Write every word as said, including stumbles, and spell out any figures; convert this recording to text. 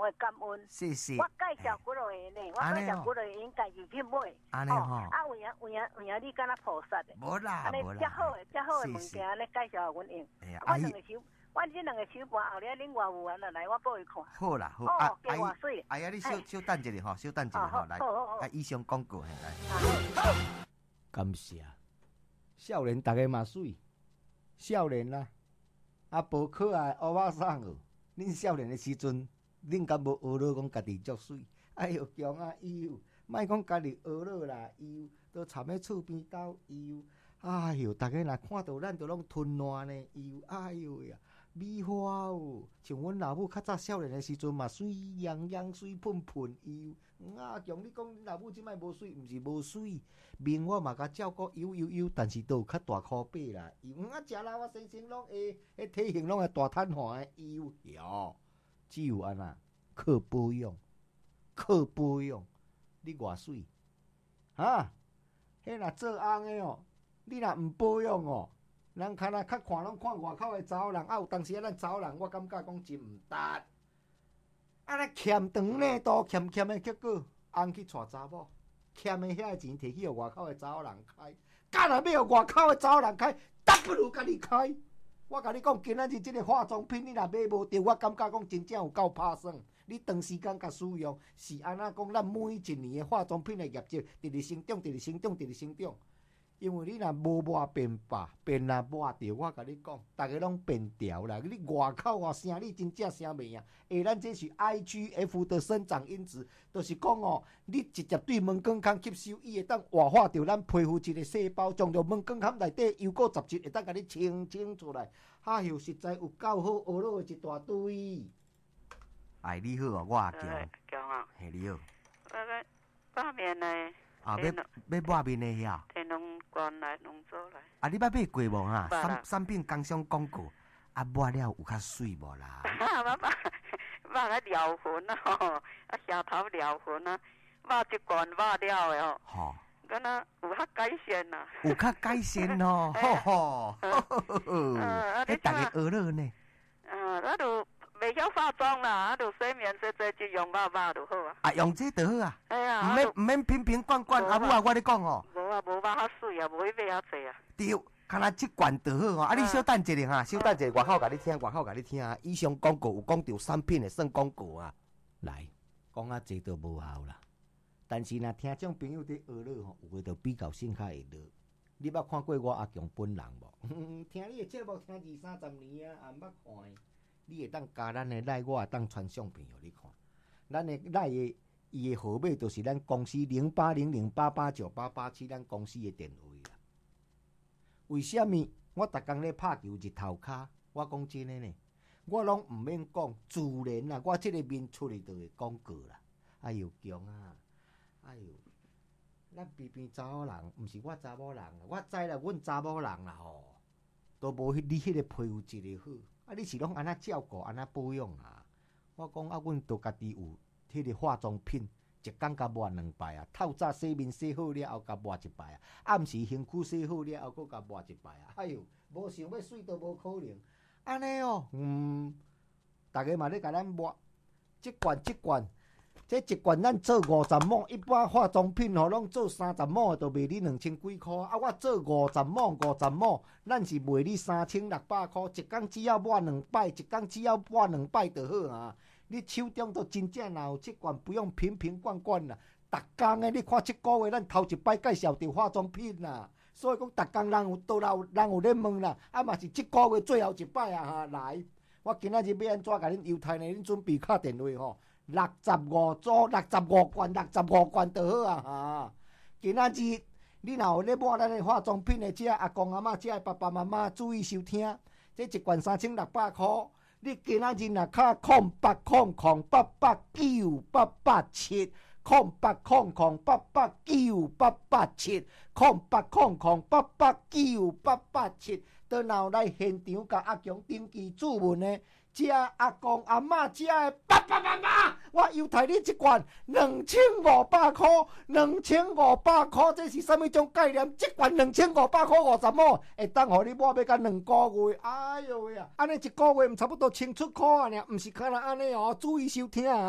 常的感恩。 是是。 我介绍几落个呢，我介绍几落个因家己去买。 安尼吼。 啊，有影有影有影，你敢若菩萨的？ 无啦，无啦。 遮好诶，遮好诶物件，安尼介绍互阮用。 哎呀， 我两个手，我这两个手盘后咧，恁偌有啊？来，我报伊看。 好啦，好。 哦，加偌水。 哎呀，你小小等一下吼，小等一下吼，来。 好好好。 啊，以上广告嘿来。 好。 感谢。少年大家嘛水，少年啦，啊无可爱乌巴桑哦。恁少年的时阵，恁敢无学了讲家己足水？哎哟，强啊伊哟，莫讲家己学了啦，伊哟，都藏喺厝边斗伊哟。哎哟，大家若看到咱都拢吞烂呢，伊哟，哎哟呀，美花哦，像阮老母较早少年的时阵嘛，水洋洋、水喷喷伊哟。啊，强你讲恁老母即摆无水，毋是无水，面我嘛甲照顾油油油，但是都有较大箍背啦。伊啊，食老啊，身形拢会，迄体型拢会大瘫痪的油哟。只有安那靠保养，靠保养，你偌水，哈？迄若做翁的哦，你若毋保养哦，人看若较看拢看外口的查某人，啊有当时啊咱查某人，我感觉讲真毋值。啊！咧欠长呢，多欠欠的，结果翁去娶查某，欠的遐钱摕去互外口的查某人开，干若要互外口的查某人开，倒不如家己开。我甲你讲，今仔日即个化妆品，你若买无着，我感觉讲真正有够拍算。你长时间甲使用，是安那讲，咱每一年的化妆品的业绩直直成长，直直成长，直直成长。因为你若无抹变白，变若抹着，我甲你讲，逐个拢变调啦。你外口啊声，你真正声袂赢。下咱这是 I G F 的生长因子，就是讲哦，你直接对门肛腔吸收，伊会当活化着咱皮肤一个细胞，将着门肛腔内底油垢杂质会当甲你清清出来。哎哟，实在有够好，学了一大堆。 哎，你好啊，我阿强。 强啊。 嘿，你好。 那个八面呢？ 啊，要要抹面的遐。 摕两罐来，两组来。 啊，你捌买过无哈？产产品工商广告，啊，抹了有较水无啦？ 啊，抹抹抹个疗痕啊吼，啊，下头疗痕啊，抹一罐抹了的哦。 吼。 敢若有较改善呐。 有较改善哦，吼吼。 呃， 迄大家学了呢。 啊，那就。袂晓化妆啦，啊，就洗面洗洗就用抹抹就好啊。 啊，用这就好啊。 哎呀， 唔免唔免瓶瓶罐罐，阿母啊，我咧讲哦。 无啊，无抹较水啊，无去买较济啊。 对，看若即罐就好哦。啊，你小等一下哈，小等一下，外口甲你听，外口甲你听啊。以上广告有讲到产品的算广告啊。 来，讲啊济都无效啦。但是若听众朋友伫学了吼，有诶就比较深刻会了。你捌看过我阿强本人无？听你诶节目听二三十年啊，也毋捌看。你会当加咱的赖，我会当传相片互你看。咱的赖的伊的号码就是咱公司零八零零八八九八八七，咱公司的电话啦。为什么我逐工咧拍球日头骹？我讲真的呢，我拢毋免讲，自然啦，我即个面出嚟就会广告啦。哎哟，强啊！哎哟，咱偏偏查某人，毋是我查某人，我知啦，阮查某人啦吼，都无你迄个皮肤质个好。啊！你是拢安那照顾、安那保养啊？我讲啊，阮都家己有迄个化妆品，一工甲抹两摆啊。透早洗面洗好了后，甲抹一摆啊。暗时身躯洗好了后，搁甲抹一摆啊。哎哟，无想要水都无可能。安尼哦，嗯，大家嘛咧甲咱抹，即罐即罐，这一罐咱做五十毛，一般化妆品吼拢做三十毛，都卖你两千几箍。啊，我做五十毛，五十毛，咱是卖你三千六百箍。一工只要抹两摆，一工只要抹两摆就好啊。你手中都真正若有这罐，不用瓶瓶罐罐啦。逐工诶，你看这个月咱头一摆介绍着化妆品啦，所以讲逐工人有都有人有咧问啦，啊嘛是这个月最后一摆啊哈来。我今仔日要安怎甲恁犹太呢？恁准备敲电话吼。六十五组，六十五罐，六十五罐就好啊！哈，今仔日你若有咧抹咱的化妆品的，遮阿公阿嬷、遮爸爸妈妈注意收听。这一罐三千六百箍，你今仔日若敲空八空空八八九八八七，空八空空八八九八八七，空八空空八八九八八七，倒闹来现场甲阿强登记注文呢？遮阿公阿嬷遮的爸爸妈妈，我犹太你一罐两千五百块，两千五百块，这是什么种概念？一罐两千五百块五十毛，会当互你抹要到两个月。哎哟喂啊，安尼一个月唔差不多清出块啊，呢，唔是可能安尼哦，注意收听啊。